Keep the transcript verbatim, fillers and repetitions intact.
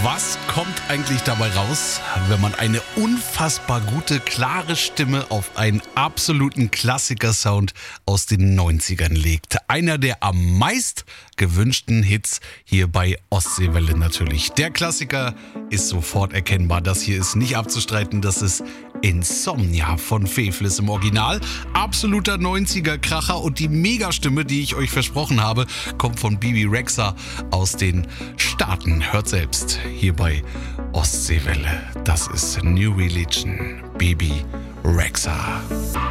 Was kommt eigentlich dabei raus, wenn man eine unfassbar gute, klare Stimme auf einen absoluten Klassiker-Sound aus den neunzigern legt? Einer der am meist gewünschten Hits hier bei Ostseewelle natürlich. Der Klassiker ist sofort erkennbar. Das hier ist nicht abzustreiten, das ist Insomnia von Faithless im Original. Absoluter neunziger-Kracher und die Megastimme, die ich euch versprochen habe, kommt von Bebe Rexha aus den Staaten. Hört selbst hier bei Ostseewelle. Das ist New Religion, Bebe Rexha.